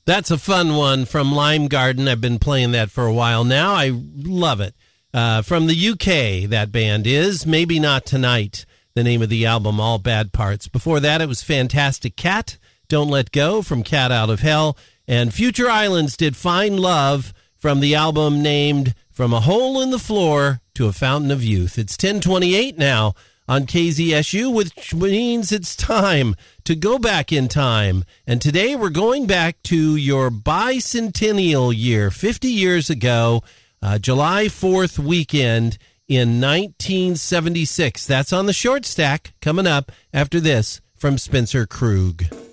That's a fun one from Lime Garden. I've been playing that for a while now. I love it. From the UK, that band is. Maybe Not Tonight, the name of the album, All Bad Parts. Before that, it was Fantastic Cat, Don't Let Go, from Cat Out of Hell. And Future Islands did Find Love from the album named From a Hole in the Floor to a Fountain of Youth. It's 10:28 now on KZSU, which means it's time to go back in time. And today we're going back to your bicentennial year, 50 years ago, July 4th weekend in 1976. That's on the short stack coming up after this from Spencer Krug.